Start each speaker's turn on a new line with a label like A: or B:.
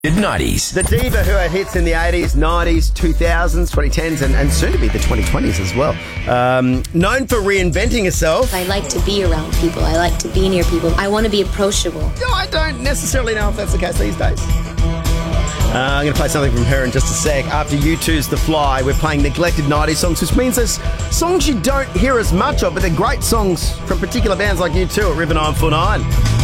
A: 90s.
B: The diva who had hits in the 80s, 90s, 2000s, 2010s, and soon to be the 2020s as well. Known for reinventing herself.
C: I like to be around people. I like to be near people. I want to be approachable.
B: No, I don't necessarily know if that's the case these days. I'm going to play something from her in just a sec. After U2's The Fly, we're playing neglected 90s songs, which means there's songs you don't hear as much of, but they're great songs from particular bands like U2 at River 949.